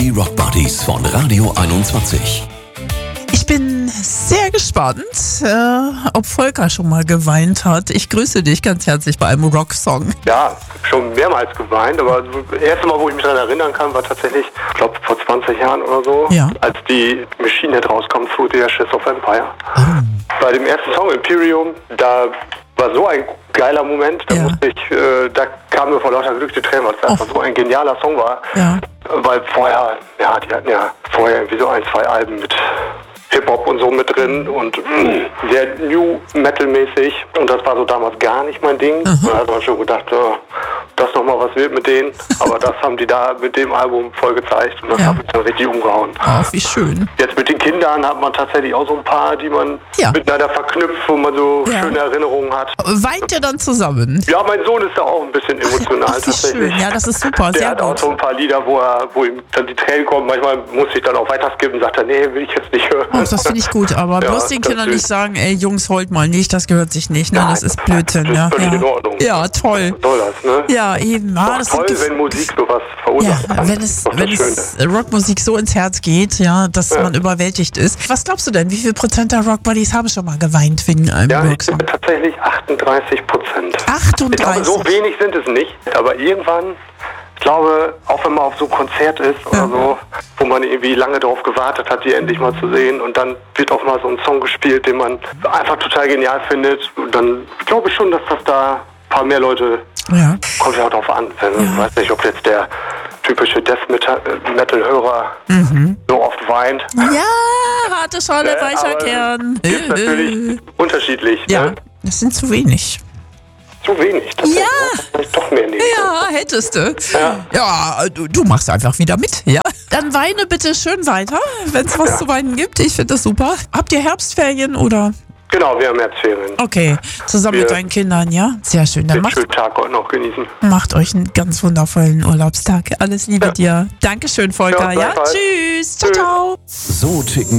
Die Rock Buddies von Radio 21. Ich bin sehr gespannt, ob Volker schon mal geweint hat. Ich grüße dich ganz herzlich bei einem Rocksong. Ja, schon mehrmals geweint, aber das erste Mal, wo ich mich daran erinnern kann, war tatsächlich, ich glaube, vor 20 Jahren oder so, Ja. als die Machine Head rauskam, Through the Ashes of Empire. Bei dem ersten Song, Imperium, da war so ein geiler Moment, da Ja. da kam mir vor lauter Glück die Tränen, weil es einfach so ein genialer Song war. Ja. Weil vorher, ja, die hatten ja vorher irgendwie so 1, 2 Alben mit Hip-Hop und so mit drin und sehr New Metal-mäßig. Und das war so damals gar nicht mein Ding. Da hat man schon gedacht, das nochmal was wird mit denen. Aber das haben die da mit dem Album voll gezeigt und das Ja. hat mich dann richtig umgehauen. Ach, wie schön. Jetzt mit den Kindern hat man tatsächlich auch so ein paar, die man Ja. miteinander verknüpft, wo man so Ja. schöne Erinnerungen hat. Weint ihr dann zusammen? Ja, mein Sohn ist da auch ein bisschen emotional Ach, wie tatsächlich. schön. Ja, das ist super. Der Sehr hat auch gut. so ein paar Lieder, wo ihm dann die Tränen kommen. Manchmal muss ich dann auch weiter skippen und sagt er, nee, will ich jetzt nicht hören. Oh, das finde ich gut, aber Ja, bloß den das Kindern ist- nicht sagen, ey Jungs, heult mal nicht, das gehört sich nicht, ne? Nein, Das ist Blödsinn, das ist ja. völlig Ja. in Ordnung. Ja, toll. Was soll das, ne? Ja, eben. Ah, das Toll, sind wenn Musik sowas ja, verursacht kann. wenn Das es, ist doch wenn das es Schöne. Rockmusik so ins Herz geht, ja, dass Ja. man überwältigt ist. Was glaubst du denn, wie viel Prozent der Rock Buddies haben schon mal geweint wegen einem Ja, ich Rocksong? bin tatsächlich 38%. 38? Ich glaube, so wenig sind es nicht, aber irgendwann, ich glaube, auch wenn man auf so ein Konzert ist oder so, wo man irgendwie lange darauf gewartet hat, die endlich mal zu sehen und dann wird auch mal so ein Song gespielt, den man einfach total genial findet und dann glaube ich schon, dass das da ein paar mehr Leute, Ja. kommt ja auch drauf an, ich weiß nicht, ob jetzt der typische Death Metal-Hörer so oft weint. Ja, harte Schale, weicher aber Kern. Ist natürlich unterschiedlich. Ja, Ne? das sind zu wenig. Zu wenig. Das Ja. ist doch mehr nicht. Ja, hättest du. Ja. Ja, du machst einfach wieder mit, ja? Dann weine bitte schön weiter, wenn es was zu weinen gibt. Ich finde das super. Habt ihr Herbstferien oder? Genau, wir haben Herbstferien. Okay, zusammen mit Wir- deinen Kindern, ja? Sehr schön. Dann Den macht schönen Tag heute noch genießen. euch einen ganz wundervollen Urlaubstag. Alles Liebe dir. Dankeschön, Volker. Ja, Ja, gleichfalls. tschüss. Ciao, Tschüss. ciao. So ticken